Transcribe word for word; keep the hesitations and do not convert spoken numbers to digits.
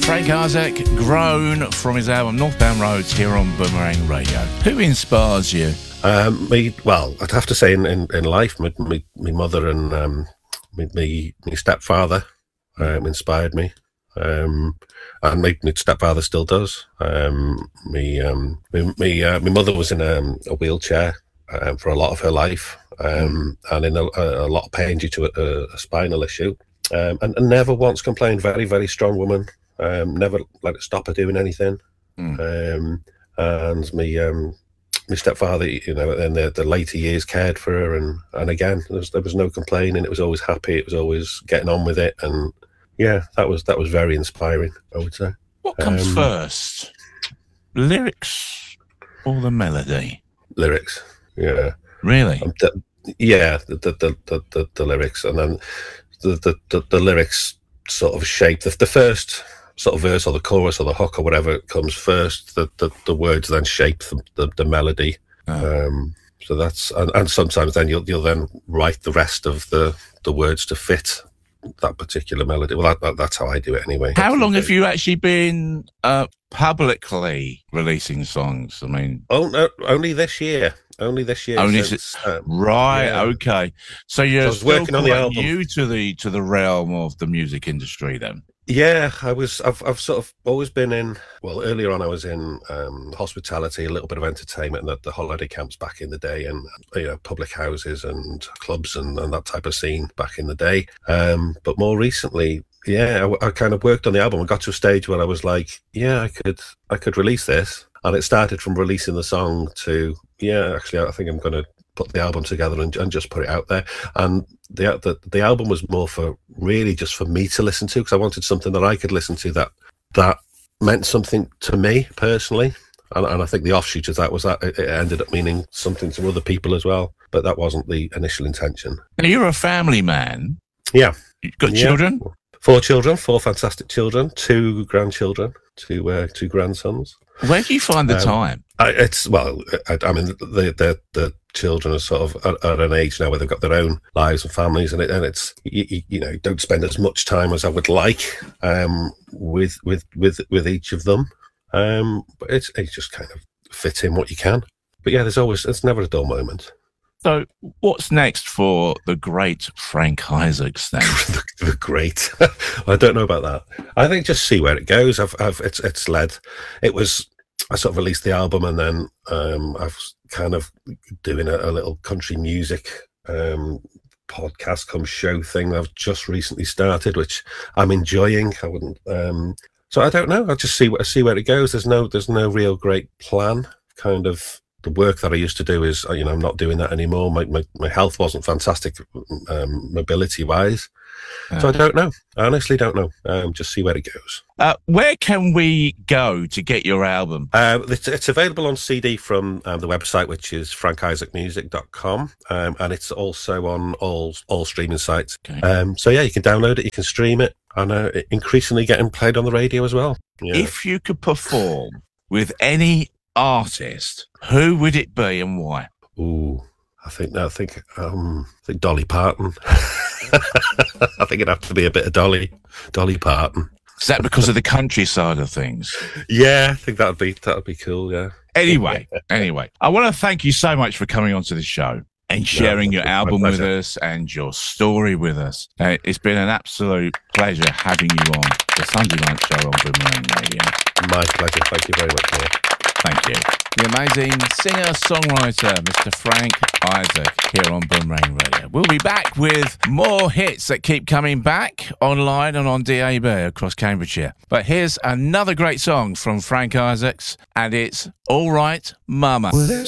Frank Isaac, Grown, from his album Northbound Roads, here on Boomerang Radio. Who inspires you? Um, me, well, I'd have to say in, in, in life, my, my, my mother and um, my, my, my stepfather um, inspired me. Um, and my, my stepfather still does. Um, me, um, my, my, uh, my mother was in a, a wheelchair um, for a lot of her life, um, and in a, a lot of pain due to a, a spinal issue, um, and, and never once complained. Very, very strong woman. Um, never let it stop her doing anything. Mm. Um, and me, um, my stepfather, you know, in the, the later years cared for her, and, and again, there was, there was no complaining. It was always happy. It was always getting on with it, and yeah, that was that was very inspiring, I would say. What comes um, first, lyrics or the melody? Lyrics, yeah. Really? Um, the, yeah, the the, the the the the lyrics, and then the the the, the lyrics sort of shape the, the first sort of verse or the chorus or the hook or whatever comes first. The the, the words then shape the the, the melody. Oh. Um, so that's and, and sometimes then you'll you'll then write the rest of the the words to fit that particular melody. Well, that, that, that's how I do it anyway. How long have you actually been uh, publicly releasing songs? I mean, oh no, only this year. Only this year. Only since, um, right. Yeah. Okay. So you're so I was still working on the album. New to the to the realm of the music industry, then. Yeah, I was. I've I've sort of always been in. Well, earlier on, I was in um, hospitality, a little bit of entertainment, and the, the holiday camps back in the day, and you know, public houses and clubs and, and that type of scene back in the day. Um, but more recently, yeah, I, I kind of worked on the album. I got to a stage where I was like, yeah, I could I could release this, and it started from releasing the song to yeah, actually, I think I'm going to put the album together and, and just put it out there. And the, the the album was more for really just for me to listen to, because I wanted something that I could listen to that that meant something to me personally. And, and I think the offshoot of that was that it, it ended up meaning something to other people as well. But that wasn't the initial intention. Now, you're a family man. Yeah. You've got yeah. children? Four children, four fantastic children, two grandchildren, two uh, two grandsons. Where do you find the um, time? I, it's well, I, I mean, the, the the children are sort of at, at an age now where they've got their own lives and families, and it and it's you, you know don't spend as much time as I would like um, with with with with each of them, um, but it's it's just kind of fit in what you can. But yeah, there's always it's never a dull moment. So, what's next for the great Frank Isaacs then? the, the great, I don't know about that. I think just see where it goes. I've, I've, it's, it's led. It was. I sort of released the album, and then um, I've kind of doing a, a little country music um, podcast, come show thing. I've just recently started, which I'm enjoying. I wouldn't. Um, so I don't know. I'll just see what see where it goes. There's no. There's no real great plan. Kind of. The work that I used to do is, you know, I'm not doing that anymore. My my, my health wasn't fantastic, um, mobility wise. Uh, so I don't know. I honestly don't know. Um, just see where it goes. Uh, where can we go to get your album? Uh, it's, it's available on C D from um, the website, which is frank isaac music dot com, um, and it's also on all all streaming sites. Okay. Um, so yeah, you can download it, you can stream it, and uh, increasingly getting played on the radio as well. Yeah. If you could perform with any artist, who would it be and why? Ooh, I think I think um, I think Dolly Parton. I think it'd have to be a bit of Dolly, Dolly Parton. Is that because of the country side of things? Yeah, I think that'd be that'd be cool. Yeah. Anyway, anyway, I want to thank you so much for coming onto the show and sharing yeah, your album with us and your story with us. Uh, it's been an absolute pleasure having you on the Sunday Lunch Show on Boomerang Radio. My pleasure. Thank you very much, Neil. Thank you. The amazing singer-songwriter, Mister Frank Isaac, here on Boomerang Radio. We'll be back with more hits that keep coming back online and on D A B across Cambridgeshire. But here's another great song from Frank Isaacs, and it's All Right, Mama.